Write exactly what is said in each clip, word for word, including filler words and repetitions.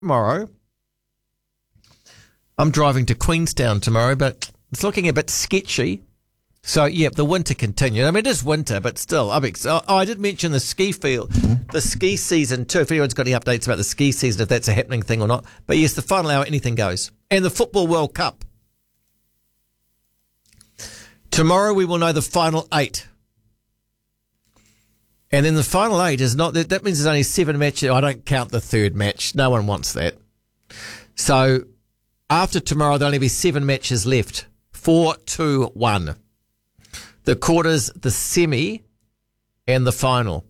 tomorrow. I'm driving to Queenstown tomorrow, but it's looking a bit sketchy. So, yeah, the winter continued. I mean, it is winter, but still. I'm ex- oh, I did mention the ski field, the ski season too, if anyone's got any updates about the ski season, if that's a happening thing or not. But, yes, the final hour, anything goes. And the Football World Cup. Tomorrow we will know the final eight. And then the final eight is not, that means there's only seven matches. I don't count the third match. No one wants that. So after tomorrow, there'll only be seven matches left. Four, two, one. The quarters, the semi, and the final.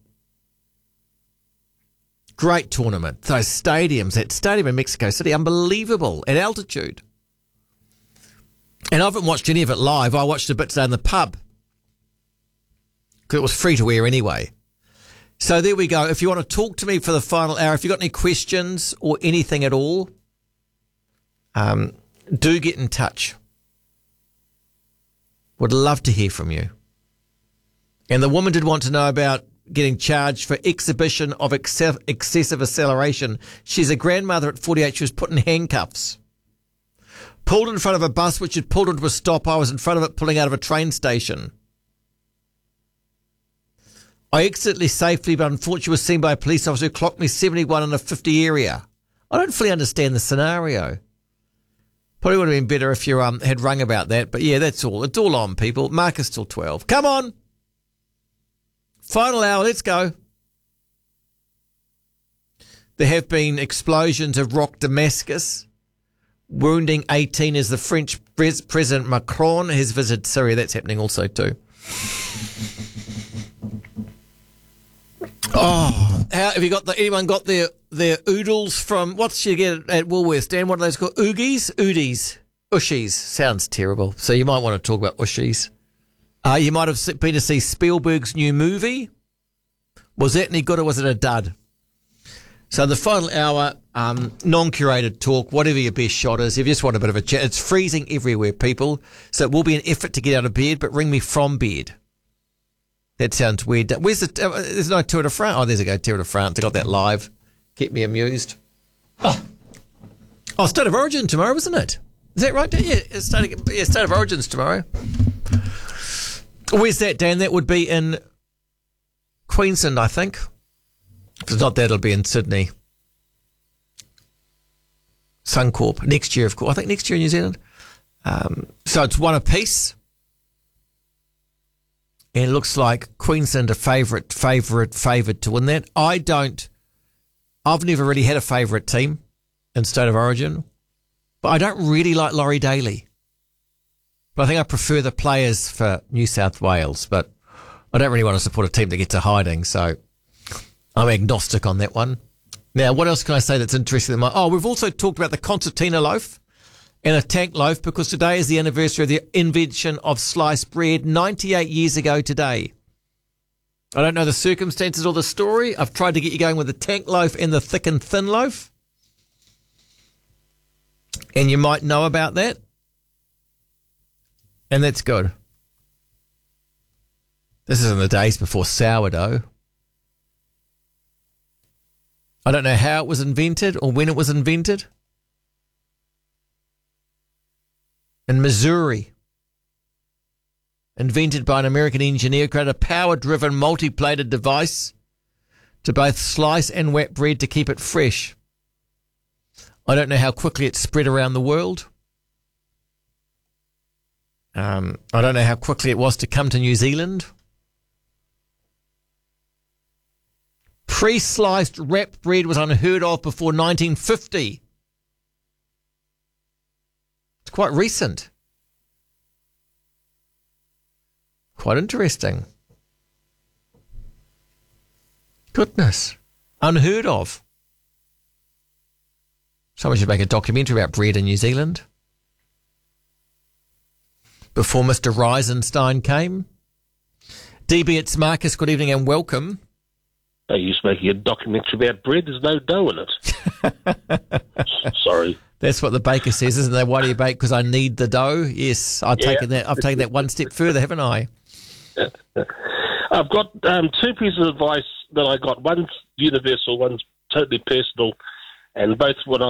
Great tournament. Those stadiums, that stadium in Mexico City, unbelievable at altitude. And I haven't watched any of it live. I watched a bit today in the pub because it was free to air anyway. So there we go. If you want to talk to me for the final hour, if you've got any questions or anything at all, um, do get in touch. Would love to hear from you. And the woman did want to know about getting charged for exhibition of ex- excessive acceleration. She's a grandmother at forty-eight. She was put in handcuffs. Pulled in front of a bus which had pulled into a stop. I was in front of it pulling out of a train station. I exited safely, but unfortunately was seen by a police officer who clocked me seventy-one in a fifty area. I don't fully understand the scenario. Probably would have been better if you um, had rung about that. But, yeah, that's all. It's all on, people. Marcus till twelve. Come on. Final hour. Let's go. There have been explosions of rock Damascus, wounding eighteen as the French pres- President Macron has visited Syria. That's happening also too. Oh, how, have you got the, anyone got their, their oodles from, what's you get at Woolworths, Dan? What are those called? Oogies? Oodies. Ushies. Sounds terrible. So you might want to talk about ushies. Uh, you might have been to see Spielberg's new movie. Was that any good or was it a dud? So the final hour, um, non-curated talk, whatever your best shot is. If you just want a bit of a chat. It's freezing everywhere, people. So it will be an effort to get out of bed, but ring me from bed. That sounds weird. Where's the? Uh, there's no Tour de France. Oh, there's a go. Tour de France. I got that live. Keep me amused. Oh, oh, State of Origin tomorrow, isn't it? Is that right? Yeah, it's State of, yeah, State of Origin's tomorrow. Where's that, Dan? That would be in Queensland, I think. If it's not that, it'll be in Sydney. Suncorp next year, of course. I think next year in New Zealand. Um, so it's one apiece. And it looks like Queensland are favourite, favourite, favoured to win that. I don't, I've never really had a favourite team in State of Origin, but I don't really like Laurie Daly. But I think I prefer the players for New South Wales, but I don't really want to support a team that gets to hiding, so I'm agnostic on that one. Now, what else can I say that's interesting? Oh, we've also talked about the concertina loaf and a tank loaf because today is the anniversary of the invention of sliced bread, ninety-eight years ago today. I don't know the circumstances or the story. I've tried to get you going with the tank loaf and the thick and thin loaf. And you might know about that. And that's good. This is in the days before sourdough. I don't know how it was invented or when it was invented. In Missouri, invented by an American engineer, created a power-driven multi-plated device to both slice and wet bread to keep it fresh. I don't know how quickly it spread around the world. Um, I don't know how quickly it was to come to New Zealand. Pre-sliced wrapped bread was unheard of before nineteen fifty. It's quite recent. Quite interesting. Goodness. Unheard of. Someone should make a documentary about bread in New Zealand. Before Mister Reisenstein came. D B, it's Marcus. Good evening and welcome. Are you making a documentary about bread? There's no dough in it. Sorry. That's what the baker says, isn't it? Why do you bake? Because I need the dough. Yes, I've yeah. taken that. I've taken that one step further, haven't I? I've got um, two pieces of advice that I got. One's universal, one's totally personal. and both what I